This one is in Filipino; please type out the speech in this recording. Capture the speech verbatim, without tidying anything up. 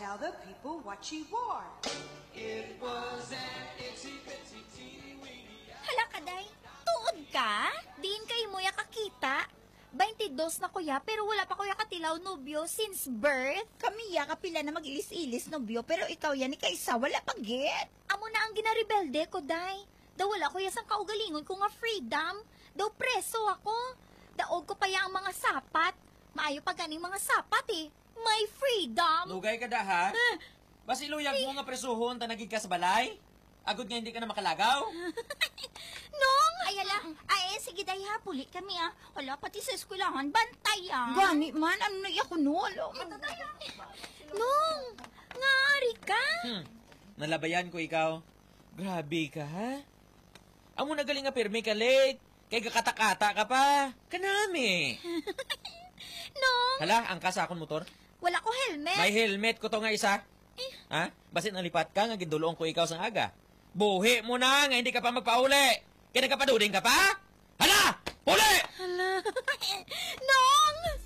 tell the people what she wore. It was an itsy-bitsy teeny-weeny... Hala ka, day. Tuod ka? Diin kay mo ya kakita. twenty-two na kuya, pero wala pa kuya katilaw nobyo since birth. Kami ya kapila na mag-ilis-ilis nobyo, pero ikaw yan ni Kaisa, wala pang get. Amo na ang ginarebelde ko, day. Daw wala kuya sang kaugalingon ko nga freedom. Daw preso ako. Daog ko pa ya ang mga sapat. Maayo pa ganing mga sapat eh. May freedom. Lugay ka da, ha? Basiluyag mo nga presuhon, tanagig ka sa balay? Agod nga hindi ka na makalagaw? Nong! Ayala, ay, sige day ha, puli kami ah. Wala, pati sa eskwelahan, bantay ah. Gani man, ano na ako no? Nong! Ngari ka? Hmm, nalabayan ko ikaw. Grabe ka, ha? Amo na galing nga pirmi ka, late. Kay kakata-kata ka pa. Kanami. Nong! Hala, ang kasakon motor. Wala ko helmet. May helmet ko to nga isa. Eh. Ha? Basit nalipat ka, nga ginduloong ko ikaw sang aga. Buhi mo na, nga hindi ka pa magpauli. Kaya nagkapaduding ka pa? Hala! Uli! Hala. Nong!